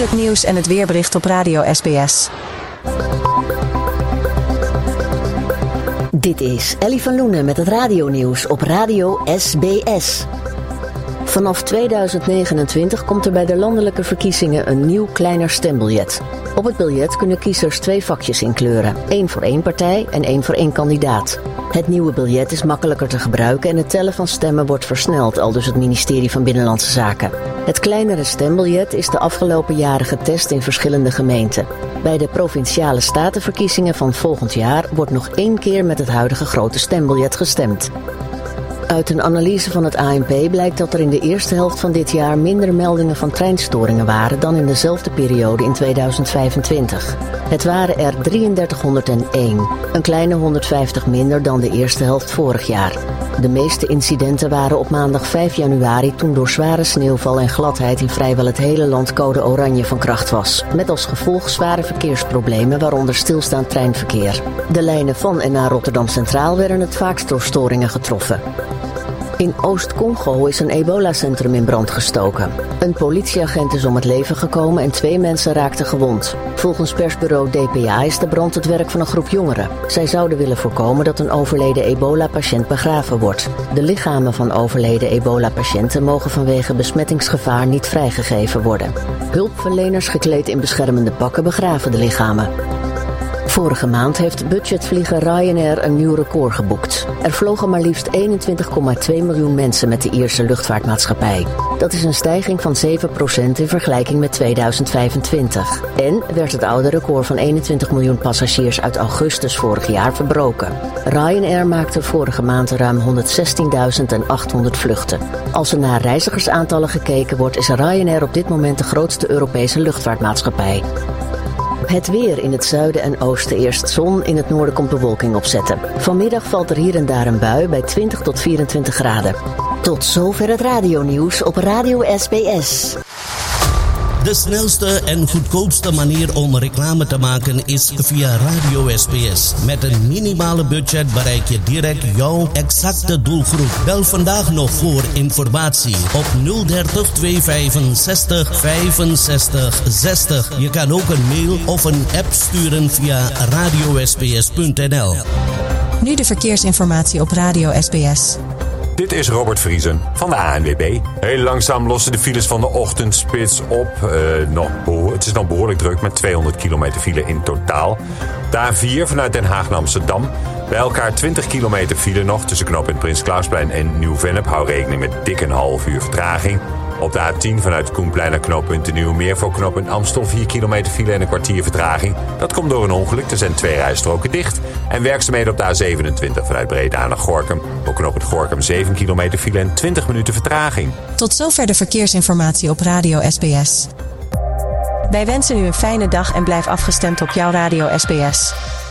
het nieuws en het weerbericht op Radio SBS. Dit is Ellie van Loenen met het radionieuws op Radio SBS. Vanaf 2029 komt er bij de landelijke verkiezingen een nieuw kleiner stembiljet. Op het biljet kunnen kiezers 2 vakjes inkleuren. 1 voor 1 partij en 1 voor 1 kandidaat. Het nieuwe biljet is makkelijker te gebruiken en het tellen van stemmen wordt versneld, aldus het ministerie van Binnenlandse Zaken. Het kleinere stembiljet is de afgelopen jaren getest in verschillende gemeenten. Bij de provinciale statenverkiezingen van volgend jaar wordt nog 1 keer met het huidige grote stembiljet gestemd. Uit een analyse van het ANP blijkt dat er in de eerste helft van dit jaar minder meldingen van treinstoringen waren dan in dezelfde periode in 2025. Het waren er 3301, een kleine 150 minder dan de eerste helft vorig jaar. De meeste incidenten waren op maandag 5 januari toen door zware sneeuwval en gladheid in vrijwel het hele land code oranje van kracht was. Met als gevolg zware verkeersproblemen, waaronder stilstaand treinverkeer. De lijnen van en naar Rotterdam Centraal werden het vaakst door storingen getroffen. In Oost-Congo is een ebola-centrum in brand gestoken. Een politieagent is om het leven gekomen en 2 mensen raakten gewond. Volgens persbureau DPA is de brand het werk van een groep jongeren. Zij zouden willen voorkomen dat een overleden ebola-patiënt begraven wordt. De lichamen van overleden ebola-patiënten mogen vanwege besmettingsgevaar niet vrijgegeven worden. Hulpverleners gekleed in beschermende pakken begraven de lichamen. Vorige maand heeft budgetvlieger Ryanair een nieuw record geboekt. Er vlogen maar liefst 21,2 miljoen mensen met de Ierse luchtvaartmaatschappij. Dat is een stijging van 7% in vergelijking met 2025. En werd het oude record van 21 miljoen passagiers uit augustus vorig jaar verbroken. Ryanair maakte vorige maand ruim 116.800 vluchten. Als er naar reizigersaantallen gekeken wordt, is Ryanair op dit moment de grootste Europese luchtvaartmaatschappij. Het weer in het zuiden en oosten eerst zon, in het noorden komt bewolking opzetten. Vanmiddag valt er hier en daar een bui bij 20 tot 24 graden. Tot zover het radionieuws op Radio SBS. De snelste en goedkoopste manier om reclame te maken is via Radio SBS. Met een minimale budget bereik je direct jouw exacte doelgroep. Bel vandaag nog voor informatie op 030 265 65 60. Je kan ook een mail of een app sturen via radiosbs.nl. Nu de verkeersinformatie op Radio SBS. Dit is Robert Vriesen van de ANWB. Heel langzaam lossen de files van de ochtendspits op. Het is nog behoorlijk druk met 200 kilometer file in totaal. De A4 vanuit Den Haag naar Amsterdam. Bij elkaar 20 kilometer file nog tussen knooppunt Prins Klausplein en Nieuw-Vennep. Hou rekening met dik een half uur vertraging. Op de A10 vanuit Koenplein naar knooppunt de Nieuwmeer voor knooppunt Amstel 4 kilometer file en een kwartier vertraging. Dat komt door een ongeluk. Er zijn 2 rijstroken dicht. En werkzaamheden op de A27 vanuit Breda naar Gorinchem. Voor knooppunt Gorinchem 7 kilometer file en 20 minuten vertraging. Tot zover de verkeersinformatie op Radio SBS. Wij wensen u een fijne dag en blijf afgestemd op jouw Radio SBS.